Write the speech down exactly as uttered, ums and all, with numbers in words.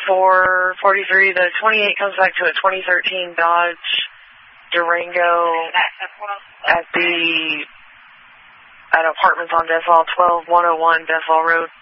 four forty-three. The twenty-eight comes back to a twenty thirteen Dodge Durango at the at apartments on Death Hall, twelve one oh one Death Hall Road.